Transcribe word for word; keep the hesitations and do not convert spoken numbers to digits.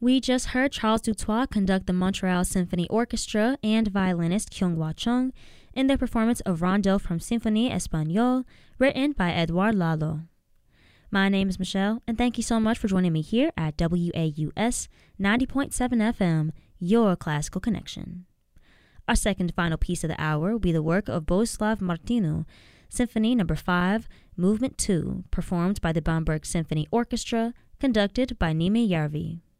We just heard Charles Dutoit conduct the Montreal Symphony Orchestra and violinist Kyung-Hwa Chung in their performance of Rondel from Symphonie Espagnole, written by Edouard Lalo. My name is Michelle, and thank you so much for joining me here at W A U S ninety point seven F M, your classical connection. Our second and final piece of the hour will be the work of Bohuslav Martinu, Symphony Number five, Movement two, performed by the Bamberg Symphony Orchestra, conducted by Nime Järvi.